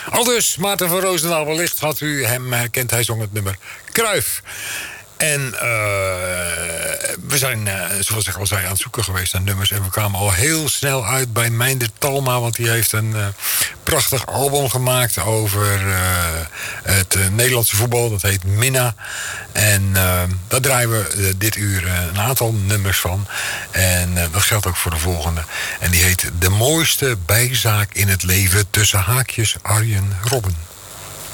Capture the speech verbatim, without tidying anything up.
Aldus, Maarten van Roosendaal, wellicht had u hem herkend. Hij zong het nummer Kruif. En uh, we zijn, uh, zoals ik al zei, aan het zoeken geweest naar nummers. En we kwamen al heel snel uit bij Meinder Talma. Want die heeft een uh, prachtig album gemaakt over uh, het uh, Nederlandse voetbal. Dat heet Minna. En uh, daar draaien we uh, dit uur uh, een aantal nummers van. En uh, dat geldt ook voor de volgende. En die heet De mooiste bijzaak in het leven, tussen haakjes Arjen Robben.